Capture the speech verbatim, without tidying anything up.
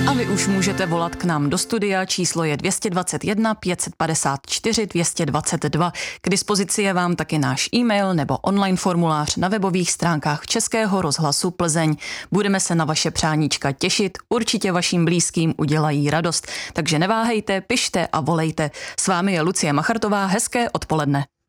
A vy už můžete volat k nám do studia, číslo je dvě stě dvacet jedna pět set padesát čtyři dvě stě dvacet dva. K dispozici je vám taky náš e-mail nebo online formulář na webových stránkách Českého rozhlasu Plzeň. Budeme se na vaše přáníčka těšit, určitě vašim blízkým udělají radost. Takže neváhejte, pište a volejte. S vámi je Lucie Machartová, hezké odpoledne.